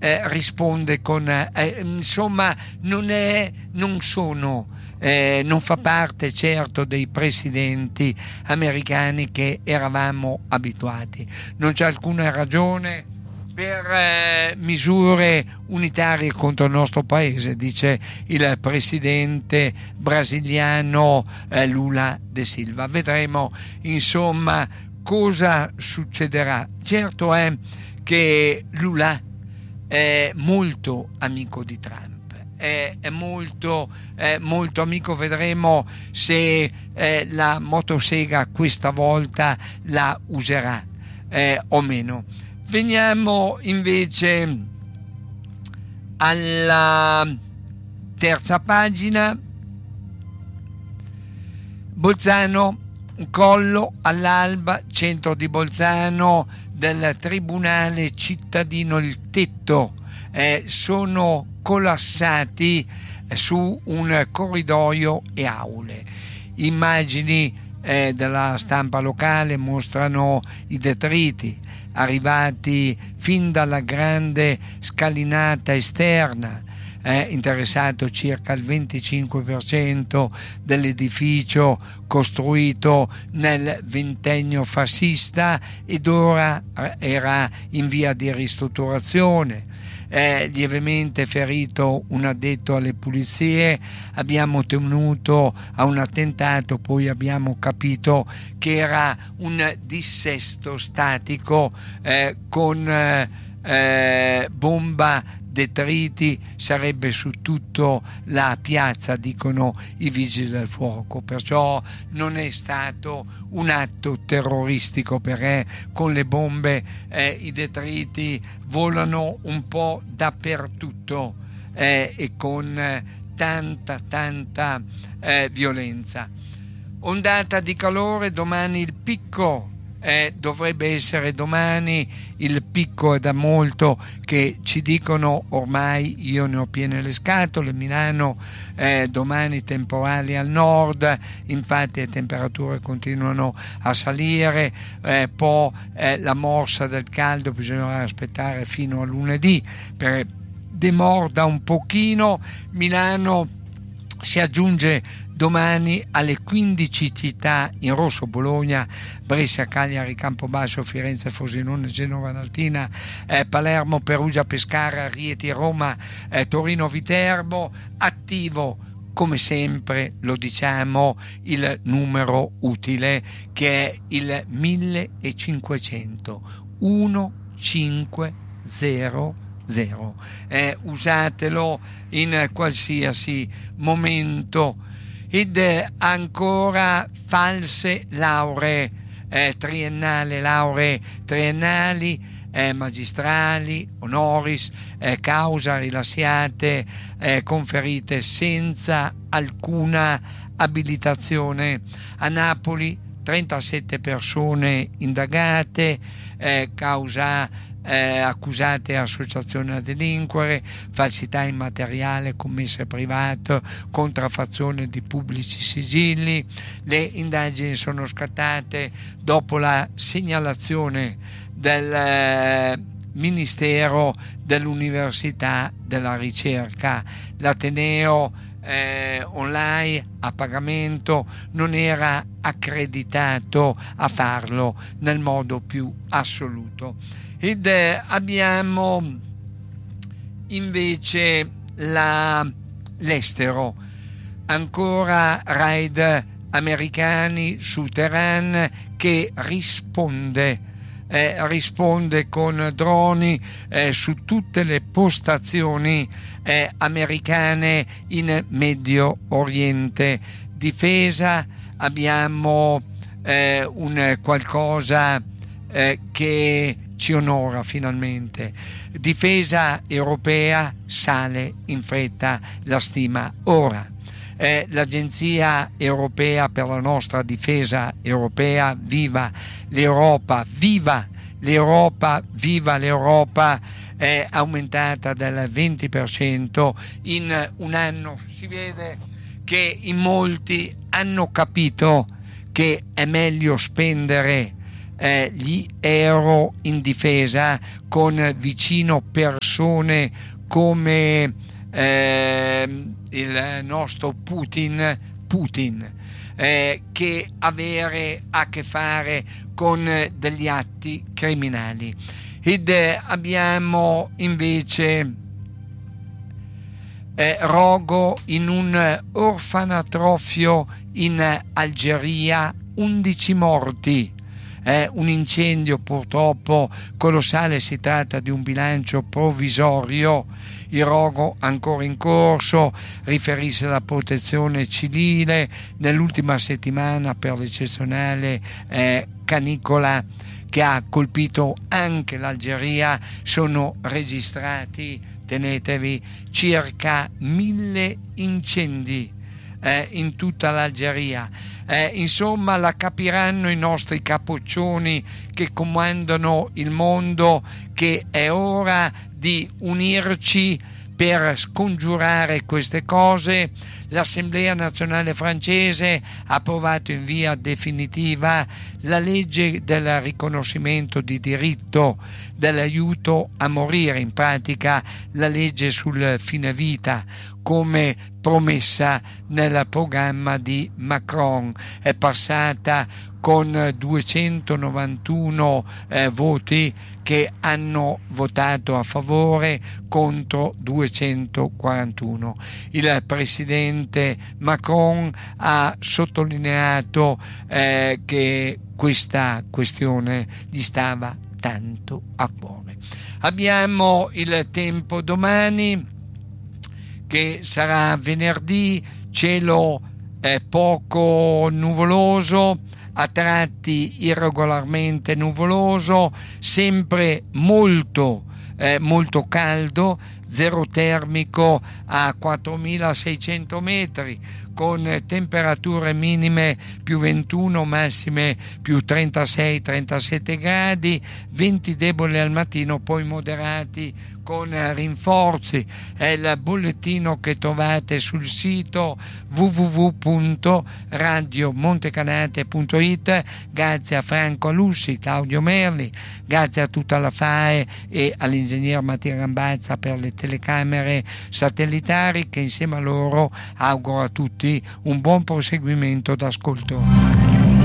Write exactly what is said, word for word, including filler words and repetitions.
eh, risponde con eh, insomma non è non sono eh, non fa parte certo dei presidenti americani che eravamo abituati. Non c'è alcuna ragione per eh, misure unitarie contro il nostro paese, dice il presidente brasiliano eh, Lula da Silva. Vedremo insomma cosa succederà. Certo è che Lula è molto amico di Trump, è, è molto, è molto amico. Vedremo se eh, la motosega questa volta la userà eh, o meno. Veniamo invece alla terza pagina. Bolzano, collo all'alba, centro di Bolzano, del Tribunale cittadino Il Tetto. Eh, sono collassati su un corridoio e aule. Immagini eh, della stampa locale mostrano i detriti arrivati fin dalla grande scalinata esterna, eh, interessato circa il venticinque per cento dell'edificio costruito nel ventennio fascista ed ora era in via di ristrutturazione. È lievemente ferito un addetto alle pulizie. Abbiamo temuto a un attentato, poi abbiamo capito che era un dissesto statico eh, con eh, bomba detriti, sarebbe su tutto la piazza, dicono i vigili del fuoco, perciò non è stato un atto terroristico, perché con le bombe eh, i detriti volano un po' dappertutto eh, e con eh, tanta tanta eh, violenza. Ondata di calore, domani il picco. Eh, dovrebbe essere domani il picco, è da molto che ci dicono, ormai io ne ho piene le scatole. Milano eh, domani temporali al nord, infatti le temperature continuano a salire, eh, poi eh, la morsa del caldo bisognerà aspettare fino a lunedì per demorda un pochino. Milano si aggiunge domani alle quindici città in rosso: Bologna, Brescia, Cagliari, Campobasso, Firenze, Frosinone, Genova, Altina, eh, Palermo, Perugia, Pescara, Rieti, Roma, eh, Torino, Viterbo. Attivo come sempre, lo diciamo, il numero utile che è il millecinquecento millecinquecento. Eh, usatelo in qualsiasi momento. Ed ancora false lauree eh, triennali, lauree triennali, eh, magistrali, honoris, eh, causa rilasciate, eh, conferite senza alcuna abilitazione. A Napoli trentasette persone indagate, eh, causa Eh, accusate associazione a delinquere, falsità immateriale, commessa privato, contraffazione di pubblici sigilli. Le indagini sono scattate dopo la segnalazione del eh, Ministero dell'Università della Ricerca. L'Ateneo eh, online a pagamento non era accreditato a farlo nel modo più assoluto. Ed eh, abbiamo invece la, l'estero, ancora raid americani su Teheran che risponde eh, risponde con droni eh, su tutte le postazioni eh, americane in Medio Oriente. Difesa, abbiamo eh, un qualcosa eh, che ci onora finalmente. Difesa europea, sale in fretta la stima ora. Eh, l'Agenzia Europea per la nostra difesa europea, viva l'Europa, viva l'Europa, viva l'Europa, è aumentata del venti per cento in un anno. Si vede che in molti hanno capito che è meglio spendere eh, gli aerei in difesa, con vicino persone come eh, il nostro Putin, Putin eh, che avere a che fare con degli atti criminali. Ed eh, abbiamo invece eh, rogo in un orfanatrofio in Algeria, undici morti. Eh, un incendio purtroppo colossale, si tratta di un bilancio provvisorio. Il rogo ancora in corso, riferisce alla protezione civile. Nell'ultima settimana, per l'eccezionale eh, canicola che ha colpito anche l'Algeria, sono registrati, tenetevi, circa mille incendi eh, in tutta l'Algeria. Eh, insomma, la capiranno i nostri capoccioni che comandano il mondo, che è ora di unirci per scongiurare queste cose. L'Assemblea nazionale francese ha approvato in via definitiva la legge del riconoscimento di diritto dell'aiuto a morire, in pratica la legge sul fine vita, come promessa nel programma di Macron. È passata con duecentonovantuno eh, voti che hanno votato a favore contro duecentoquarantuno. Il presidente Macron ha sottolineato eh, che questa questione gli stava tanto a cuore. Abbiamo il tempo domani, che sarà venerdì, cielo eh, poco nuvoloso, a tratti irregolarmente nuvoloso, sempre molto eh, molto caldo, zero termico a quattromilaseicento metri, con temperature minime più ventuno, massime più trentasei trentasette gradi, venti deboli al mattino, poi moderati con rinforzi. È il bollettino che trovate sul sito w w w punto radio montecanate punto it. Grazie a Franco Alussi, Claudio Merli, grazie a tutta la F A E e all'ingegner Mattia Gambazza per le telecamere satellitari, che insieme a loro auguro a tutti un buon proseguimento d'ascolto.